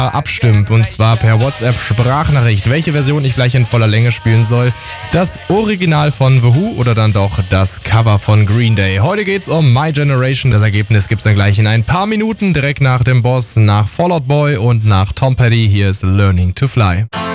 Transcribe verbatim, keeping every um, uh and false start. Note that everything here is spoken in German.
abstimmt, und zwar per WhatsApp-Sprachnachricht, welche Version ich gleich in voller Länge spielen soll. Das Original von The Who oder dann doch das Cover von Green Day. Heute geht's um My Generation. Das Ergebnis gibt's dann gleich in ein paar Minuten, direkt nach dem Boss, nach Fall Out Boy und nach Tom Petty. Hier ist Learning to Fly.